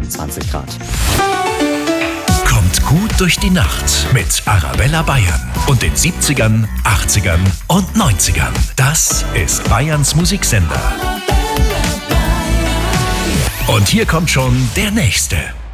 20 Grad. Kommt gut durch die Nacht mit Arabella Bayern und den 70ern, 80ern und 90ern. Das ist Bayerns Musiksender. Und hier kommt schon der nächste.